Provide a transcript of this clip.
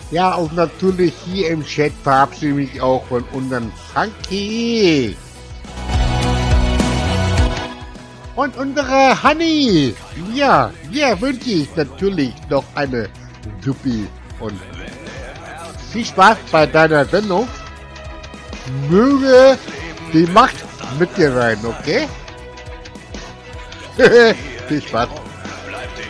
Ja, und natürlich hier im Chat verabschiede ich mich auch von unserem Frankie. Und unsere Honey. Ja, hier wünsche ich natürlich noch eine Supi und viel Spaß bei deiner Sendung. Möge die Macht mit dir sein, okay? Viel Spaß.